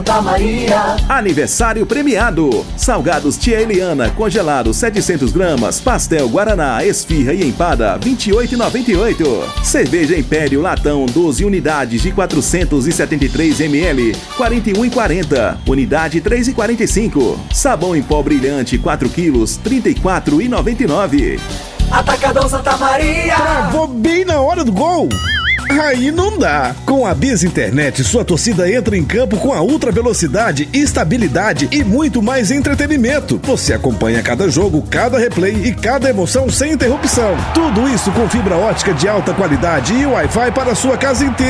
Maria. Aniversário premiado. Salgados Tia Eliana, congelado 700 gramas, pastel Guaraná, esfirra e empada 28,98. Cerveja Império Latão 12 unidades de 473 ml 41,40. Unidade 3,45. Sabão em pó brilhante 4 quilos 34,99. Atacadão Santa Maria. Travou bem na hora do gol. Aí não dá. Com a Biz Internet, sua torcida entra em campo com a ultra velocidade, estabilidade e muito mais entretenimento. Você acompanha cada jogo, cada replay e cada emoção sem interrupção. Tudo isso com fibra ótica de alta qualidade e Wi-Fi para a sua casa inteira.